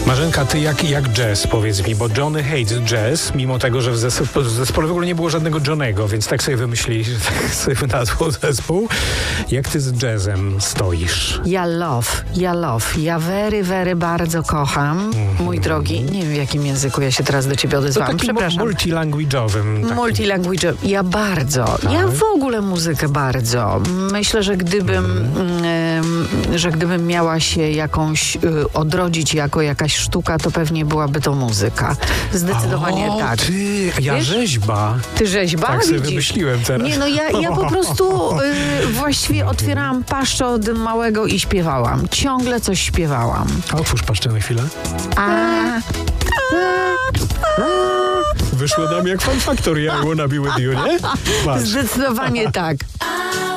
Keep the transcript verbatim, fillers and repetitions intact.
Marzenka, ty jak, jak jazz, powiedz mi, bo Johnny hates jazz, mimo tego, że w zespo- w zespole w ogóle nie było żadnego Johnego, więc tak sobie wymyślili, że tak sobie wynalazło zespół. Jak ty z jazzem stoisz? Ja love, ja love. Ja very, very bardzo kocham, mm-hmm. mój drogi. Nie wiem, w jakim języku ja się teraz do ciebie odezwałam. To takim Przepraszam. multilanguage'owym. Takim. Multilanguage. Ja bardzo. Tak. Ja w ogóle muzykę bardzo. Myślę, że gdybym, mm. y, że gdybym miała się jakąś y, odrodzić jako jakaś sztuka, to pewnie byłaby to muzyka. Zdecydowanie o, tak. Ty, ja Wiesz? rzeźba. Ty rzeźba? Tak sobie Widzisz? wymyśliłem teraz. Nie, no ja, ja po prostu y, właściwie otwierałam paszczę od małego i śpiewałam. Ciągle coś śpiewałam. A otwórz paszczę na chwilę. A, Wyszło nam jak Fun Factory, I wanna be with you, nie? Patrz. zdecydowanie tak.